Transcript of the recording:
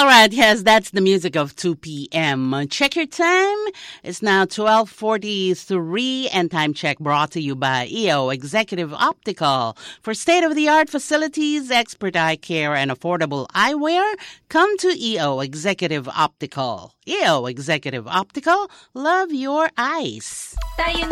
All right, yes, that's the music of 2 p.m. Check your time. It's now 12:43, and time check brought to you by EO Executive Optical. For state-of-the-art facilities, expert eye care, and affordable eyewear, come to EO Executive Optical. EO Executive Optical, love your eyes. Tayo